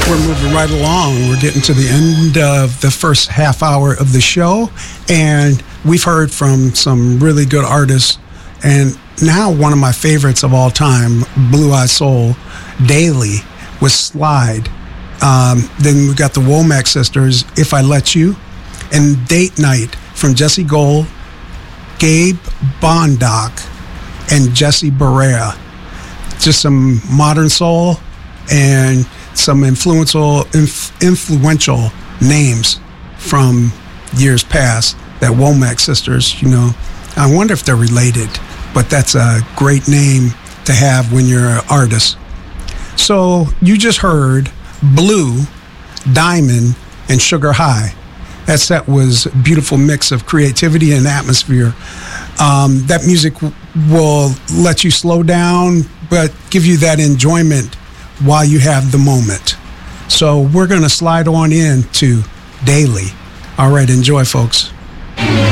We're moving right along. We're getting to the end of the first half hour of the show, and we've heard from some really good artists. And now one of my favorites of all time, Blue Eyed Soul, Daily with Slide. Then we got the Womack Sisters, If I Let You, and Date Night from Jesse Gold, Gabe Bondoc, and Jesse Barea. Just some modern soul and some influential names from years past. That Womack Sisters, you know, I wonder if they're related, but that's a great name to have when you're an artist. So you just heard Blue, Diamond, and Sugar High. That set was a beautiful mix of creativity and atmosphere. That music will let you slow down, but give you that enjoyment while you have the moment. So we're going to slide on in to Daily. All right, enjoy, folks.